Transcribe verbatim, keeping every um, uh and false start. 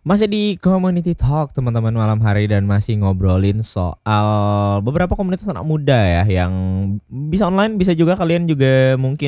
Masih di Community Talk teman-teman malam hari dan masih ngobrolin soal beberapa komunitas anak muda ya yang bisa online bisa juga kalian juga mungkin